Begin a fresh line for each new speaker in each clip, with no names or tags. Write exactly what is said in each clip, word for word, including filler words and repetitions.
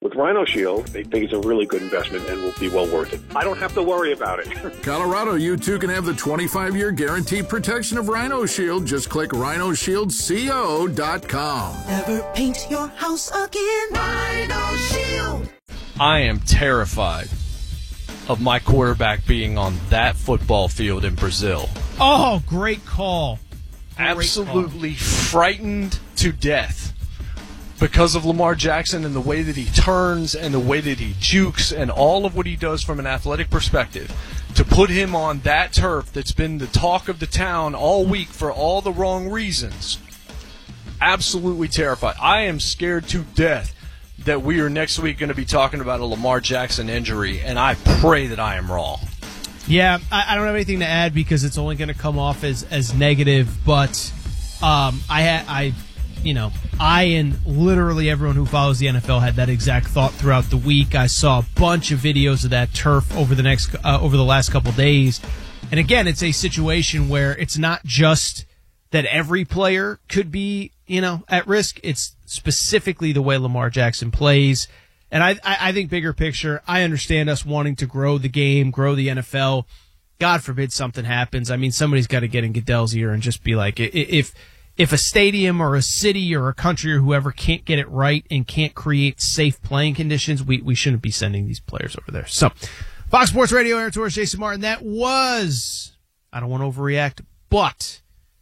With Rhino Shield, they think it's a really good investment and will be well worth it. I don't have to worry about it.
Colorado, you too can have the twenty-five year guaranteed protection of Rhino Shield. Just click rhino shield co dot com.
Never paint your house again. Rhino Shield.
I am terrified of my quarterback being on that football field in Brazil.
Oh, great call. Great
Absolutely
call.
frightened to death because of Lamar Jackson and the way that he turns and the way that he jukes and all of what he does from an athletic perspective. To put him on that turf that's been the talk of the town all week for all the wrong reasons. Absolutely terrified. I am scared to death that we are next week going to be talking about a Lamar Jackson injury, and I pray that I am wrong.
Yeah, I, I don't have anything to add because it's only going to come off as, as negative, but um, I had I. You know, I and literally everyone who follows the N F L had that exact thought throughout the week. I saw a bunch of videos of that turf over the next uh, over the last couple of days. And again, it's a situation where it's not just that every player could be, you know, at risk. It's specifically the way Lamar Jackson plays. And I, I, I think bigger picture, I understand us wanting to grow the game, grow the N F L. God forbid something happens. I mean, somebody's got to get in Goodell's ear and just be like, if If a stadium or a city or a country or whoever can't get it right and can't create safe playing conditions, we, we shouldn't be sending these players over there. So, Fox Sports Radio, Aaron Torres, Jason Martin, that was, I don't want to overreact, but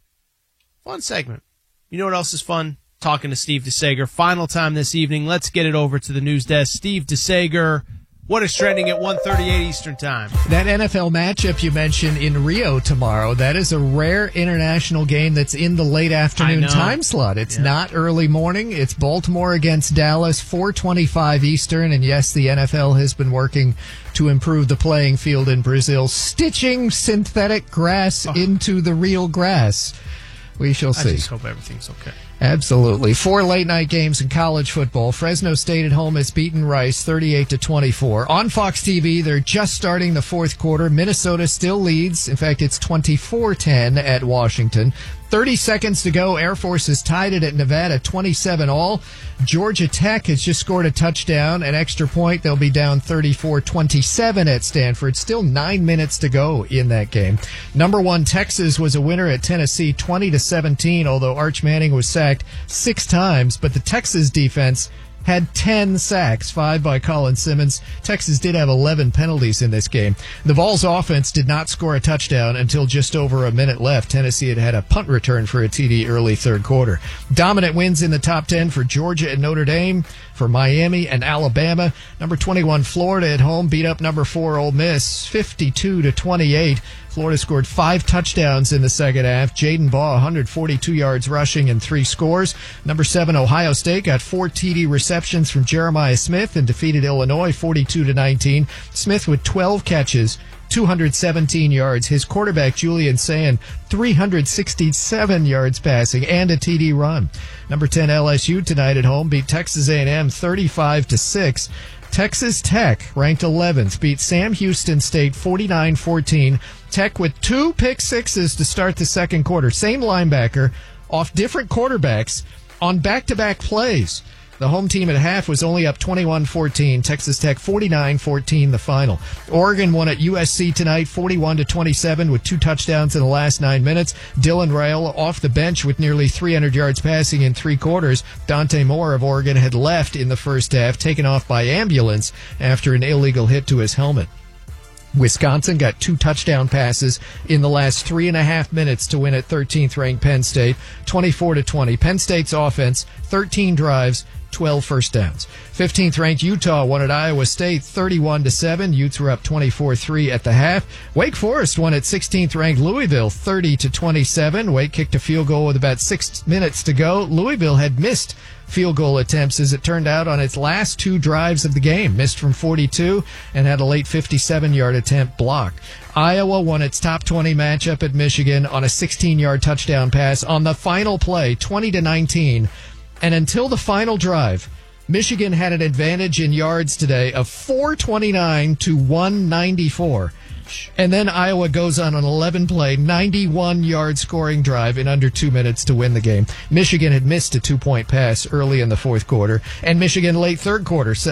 fun segment. You know what else is fun? Talking to Steve DeSager. Final time this evening. Let's get it over to the news desk. Steve DeSager, what is trending at one thirty-eight Eastern Time?
That N F L matchup you mentioned in Rio tomorrow, that is a rare international game that's in the late afternoon time slot. It's yeah. not early morning. It's Baltimore against Dallas, four twenty-five Eastern. And yes, the N F L has been working to improve the playing field in Brazil, stitching synthetic grass oh. into the real grass. We shall see.
I just hope everything's okay.
Absolutely. Four late-night games in college football. Fresno State at home has beaten Rice thirty-eight to twenty-four. On Fox T V, they're just starting the fourth quarter. Minnesota still leads. In fact, it's twenty-four ten at Washington. thirty seconds to go. Air Force has tied it at Nevada, twenty-seven all. Georgia Tech has just scored a touchdown. An extra point. They'll be down thirty-four twenty-seven at Stanford. Still nine minutes to go in that game. Number one, Texas was a winner at Tennessee, twenty to seventeen, although Arch Manning was sacked six times. But the Texas defense had ten sacks, five by Colin Simmons. Texas did have eleven penalties in this game. The Vols offense did not score a touchdown until just over a minute left. Tennessee had had a punt return for a T D early third quarter. Dominant wins in the top ten for Georgia and Notre Dame, for Miami and Alabama. Number twenty-one, Florida at home beat up number four, Ole Miss, fifty-two to twenty-eight. Florida scored five touchdowns in the second half. Jaden Baugh, one hundred forty-two yards rushing and three scores. Number seven, Ohio State got four T D receptions from Jeremiah Smith and defeated Illinois forty-two to nineteen. Smith with twelve catches, two hundred seventeen yards. His quarterback, Julian Sayin, three hundred sixty-seven yards passing and a T D run. Number ten, L S U tonight at home beat Texas A and M thirty-five to six. Texas Tech, ranked eleventh, beat Sam Houston State forty-nine fourteen. Tech with two pick sixes to start the second quarter. Same linebacker, off different quarterbacks on back-to-back plays. The home team at half was only up twenty-one fourteen. Texas Tech forty-nine fourteen the final. Oregon won at U S C tonight forty-one to twenty-seven with two touchdowns in the last nine minutes. Dylan Raiola off the bench with nearly three hundred yards passing in three quarters. Dante Moore of Oregon had left in the first half, taken off by ambulance after an illegal hit to his helmet. Wisconsin got two touchdown passes in the last three and a half minutes to win at thirteenth ranked Penn State, twenty-four to twenty. Penn State's offense, thirteen drives, twelve first downs. fifteenth ranked Utah won at Iowa State thirty-one to seven. Utes were up twenty-four three at the half. Wake Forest won at sixteenth ranked Louisville thirty to twenty-seven. Wake kicked a field goal with about six minutes to go. Louisville had missed field goal attempts, as it turned out, on its last two drives of the game. Missed from forty-two and had a late fifty-seven-yard attempt blocked. Iowa won its top twenty matchup at Michigan on a sixteen-yard touchdown pass on the final play, twenty to nineteen. And until the final drive, Michigan had an advantage in yards today of four twenty-nine to one ninety-four. And then Iowa goes on an eleven-play, ninety-one-yard scoring drive in under two minutes to win the game. Michigan had missed a two-point pass early in the fourth quarter, and Michigan late third quarter